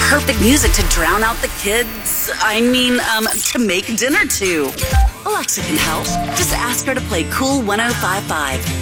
perfect music to drown out the kids. To make dinner to. Alexa can help. Just ask her to play Cool 105.5.